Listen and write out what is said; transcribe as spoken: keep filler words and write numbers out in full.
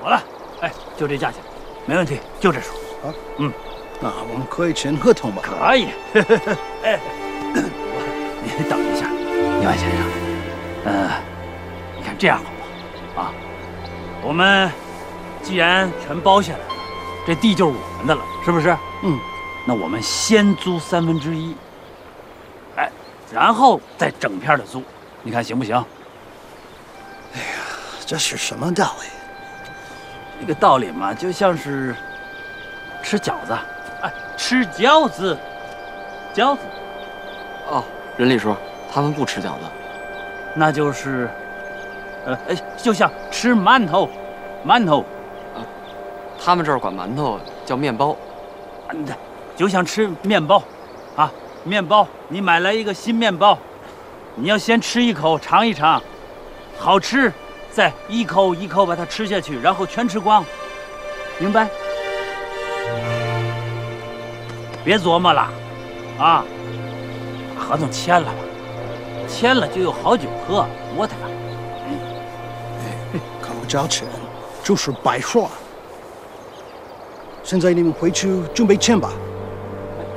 妥了，哎，就这价钱，没问题，就这数。 啊， 嗯， 那我们可以签合同吧？ 可以。哎，你等一下，另外先生，呃，你看这样好不好？啊，我们既然全包下来了，这地就是我们的了，是不是？ 嗯， 那我们先租三分之一，哎，然后再整片的租，你看行不行？ 哎呀，这是什么道理？ 这个道理嘛，就像是吃饺子，哎，吃饺子，饺子， 哦，任力叔，他们不吃饺子， 那就是，呃，哎，就像吃馒头，馒头， 啊，他们这儿管馒头叫面包， 嗯，就像吃面包，啊，面包，你买来一个新面包，你要先吃一口，尝一尝，好吃。再一口一口把它吃下去，然后全吃光，明白？别琢磨了，啊，把合同签了吧，签了就有好酒喝，多的了。 嗯，哎，看不着钱就是白说。现在你们回去准备签吧。